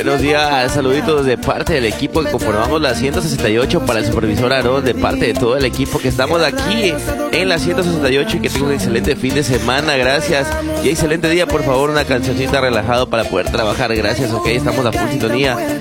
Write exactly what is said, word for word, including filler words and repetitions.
Buenos días, saluditos de parte del equipo que conformamos la ciento sesenta y ocho para el supervisor Aarón, de parte de todo el equipo que estamos aquí en la ciento sesenta y ocho y que tenga un excelente fin de semana, gracias. Y excelente día, por favor, una cancioncita relajado para poder trabajar, gracias, ok, estamos a full sintonía.